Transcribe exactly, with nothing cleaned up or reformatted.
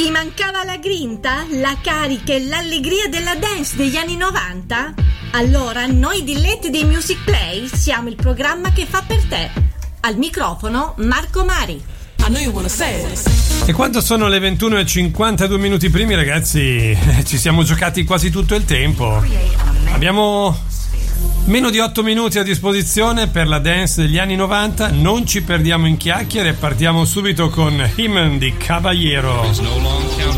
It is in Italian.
Ti mancava la grinta, la carica e l'allegria della dance degli anni novanta? Allora noi di Let dei Music Play siamo il programma che fa per te. Al microfono Marco Mari. E quando sono le ventuno e cinquantadue minuti primi, ragazzi, ci siamo giocati quasi tutto il tempo. Abbiamo meno di otto minuti a disposizione per la dance degli anni novanta. Non ci perdiamo in chiacchiere e partiamo subito con Hymn di Caballero.